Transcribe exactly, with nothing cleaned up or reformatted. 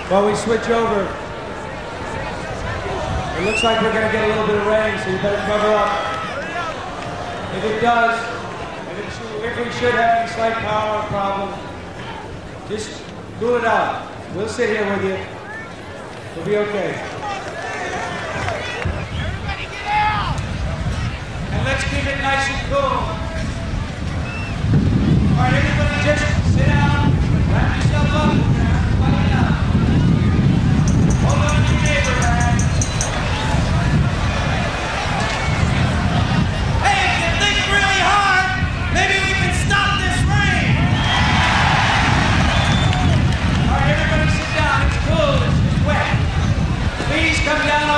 While we switch over, it looks like we're going to get a little bit of rain, so you better cover up. If it does, and if, if we should have any slight power problem, just cool it out. We'll sit here with you. We'll be okay. Everybody get out! And let's keep it nice and cool. All right, everybody just sit down, wrap yourself up, everybody down. Hold on to your neighbor, man. Hey, if you think really hard, maybe we can stop this rain! All right, everybody sit down. It's cool. It's, it's wet. Please come down